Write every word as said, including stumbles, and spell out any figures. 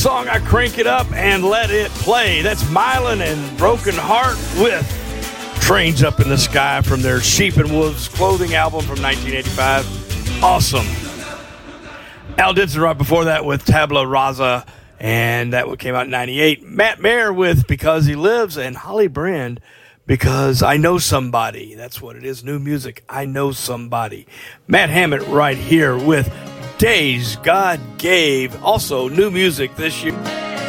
song, I Crank It Up and Let It Play. That's Mylan and Broken Heart with Trains Up in the Sky from their Sheep and Wolves Clothing album from nineteen eighty-five. Awesome. Al Ditson right before that with Tabla Rasa, and that came out in ninety-eight. Matt Mayer with Because He Lives, and Holly Brand, Because I Know Somebody. That's what it is, new music. I Know Somebody. Matt Hammett right here with Days God Gave, also new music this year.